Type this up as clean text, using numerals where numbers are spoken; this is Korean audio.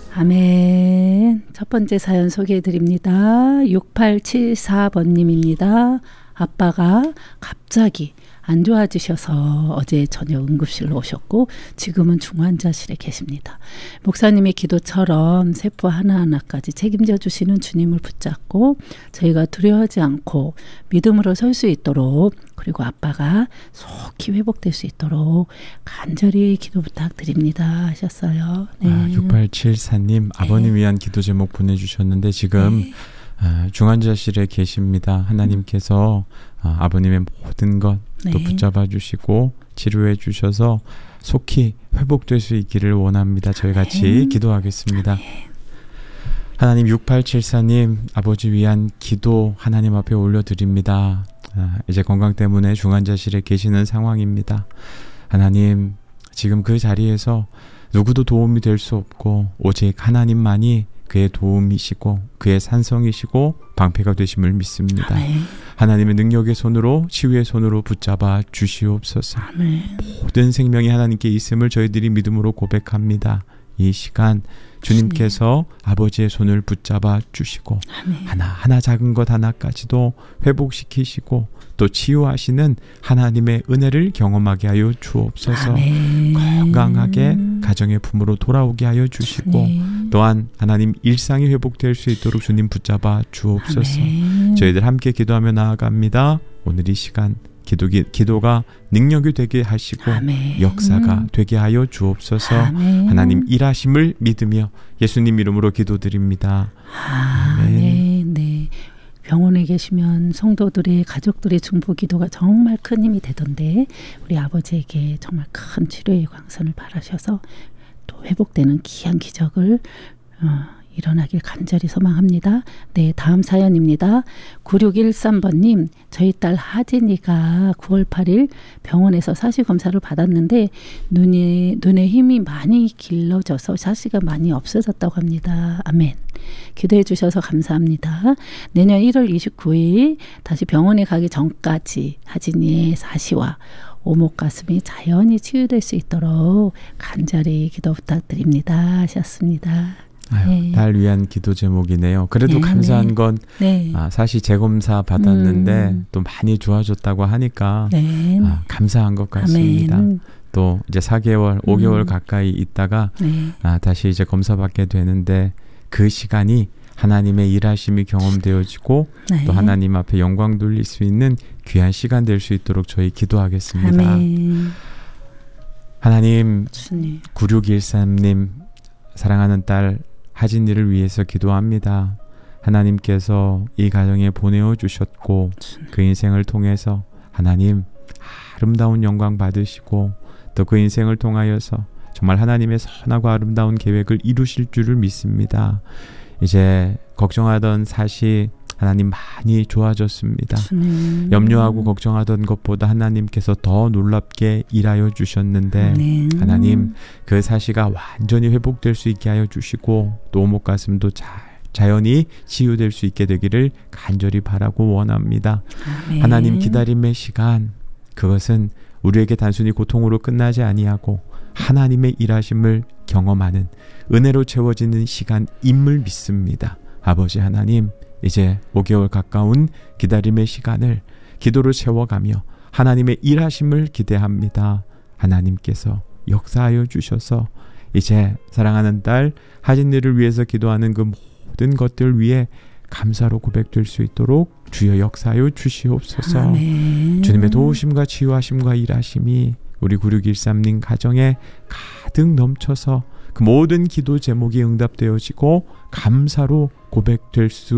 아멘. 첫 번째 사연 소개해드립니다. 6874번님입니다. 아빠가 갑자기 안 좋아지셔서 어제 저녁 응급실로 오셨고 지금은 중환자실에 계십니다. 목사님의 기도처럼 세포 하나하나까지 책임져 주시는 주님을 붙잡고 저희가 두려워하지 않고 믿음으로 설 수 있도록, 그리고 아빠가 속히 회복될 수 있도록 간절히 기도 부탁드립니다 하셨어요. 네. 6874님 아버님 위한 기도 제목 보내주셨는데 지금 중환자실에 계십니다. 하나님께서 아버님의 모든 것 또 붙잡아 주시고 치료해 주셔서 속히 회복될 수 있기를 원합니다. 저희 같이 기도하겠습니다. 하나님, 6874님 아버지 위한 기도 하나님 앞에 올려드립니다. 이제 건강 때문에 중환자실에 계시는 상황입니다. 하나님, 지금 그 자리에서 누구도 도움이 될 수 없고 오직 하나님만이 그의 도움이시고 그의 산성이시고 방패가 되심을 믿습니다. 아멘. 하나님의 능력의 손으로, 치유의 손으로 붙잡아 주시옵소서. 아멘. 모든 생명이 하나님께 있음을 저희들이 믿음으로 고백합니다. 이 시간 주님께서 아버지의 손을 붙잡아 주시고 아멘. 하나하나 작은 것 하나까지도 회복시키시고 또 치유하시는 하나님의 은혜를 경험하게 하여 주옵소서. 아멘. 건강하게 가정의 품으로 돌아오게 하여 주시고 또한 하나님 일상이 회복될 수 있도록 주님 붙잡아 주옵소서. 아멘. 저희들 함께 기도하며 나아갑니다. 오늘 이 시간 기도가 능력이 되게 하시고 아멘. 역사가 되게 하여 주옵소서. 아멘. 하나님 일하심을 믿으며 예수님 이름으로 기도드립니다. 아멘. 네. 병원에 계시면 성도들의 가족들의 중보 기도가 정말 큰 힘이 되던데 우리 아버지에게 정말 큰 치료의 광선을 바라셔서 또 회복되는 귀한 기적을 일어나길 간절히 소망합니다. 네, 다음 사연입니다. 9613번님, 저희 딸 하진이가 9월 8일 병원에서 사시검사를 받았는데 눈에 힘이 많이 길러져서 사시가 많이 없어졌다고 합니다. 아멘. 기도해 주셔서 감사합니다. 내년 1월 29일 다시 병원에 가기 전까지 하진이의 사시와 오목 가슴이 자연히 치유될 수 있도록 간절히 기도 부탁드립니다 하셨습니다. 아유, 딸 위한 기도 제목이네요. 그래도 감사한 건 사실 재검사 받았는데 또 많이 좋아졌다고 하니까 감사한 것 같습니다. 아멘. 또 이제 4개월, 5개월 가까이 있다가 다시 이제 검사 받게 되는데 그 시간이 하나님의 일하심이 경험되어지고 또 하나님 앞에 영광 돌릴 수 있는 귀한 시간 될 수 있도록 저희 기도하겠습니다. 아멘. 하나님, 9613님 사랑하는 딸 하진이를 위해서 기도합니다. 하나님께서 이 가정에 보내어 주셨고 그 인생을 통해서 하나님 아름다운 영광 받으시고 또 그 인생을 통하여서 정말 하나님의 선하고 아름다운 계획을 이루실 줄을 믿습니다. 이제 걱정하던 사시 하나님 많이 좋아졌습니다. 염려하고 걱정하던 것보다 하나님께서 더 놀랍게 일하여 주셨는데 하나님 그 사시가 완전히 회복될 수 있게 하여 주시고 또 오목 가슴도 자연히 치유될 수 있게 되기를 간절히 바라고 원합니다. 아멘. 하나님 기다림의 시간, 그것은 우리에게 단순히 고통으로 끝나지 아니하고 하나님의 일하심을 경험하는 은혜로 채워지는 시간임을 믿습니다. 아버지 하나님, 이제 5개월 가까운 기다림의 시간을 기도로 채워가며 하나님의 일하심을 기대합니다. 하나님께서 역사하여 주셔서 이제 사랑하는 딸 하진이를 위해서 기도하는 그 모든 것들 위에 감사로 고백될 수 있도록 주여 역사하여 주시옵소서. 아멘. 주님의 도우심과 치유하심과 일하심이 우리 9613님 가정에 가득 넘쳐서 그 모든 기도 제목이 응답되어지고 감사로 고백될 수